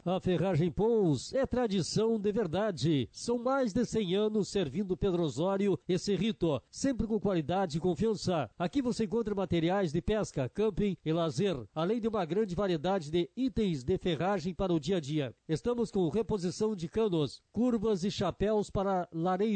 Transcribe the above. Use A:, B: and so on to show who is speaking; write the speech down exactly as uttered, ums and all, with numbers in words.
A: A Ferragem Pons é tradição de verdade. São mais de cem anos servindo Pedro Osório e Cerrito, sempre com qualidade e confiança. Aqui você encontra materiais de pesca, camping e lazer, além de uma grande variedade de itens de ferragem para o dia a dia. Estamos com reposição de canos, curvas e chapéus para lareiros.